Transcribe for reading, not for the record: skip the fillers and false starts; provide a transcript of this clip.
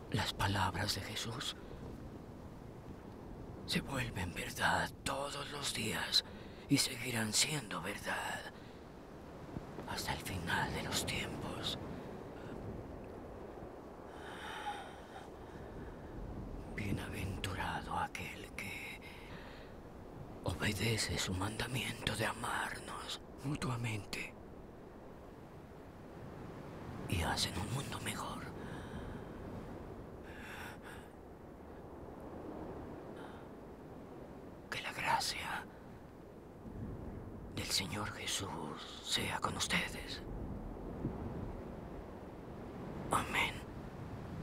Las palabras de Jesús se vuelven verdad todos los días y seguirán siendo verdad hasta el final de los tiempos. Bienaventurado aquel que obedece su mandamiento de amarnos mutuamente y hacen un mundo mejor. Que la gracia del Señor Jesús sea con ustedes. Amén.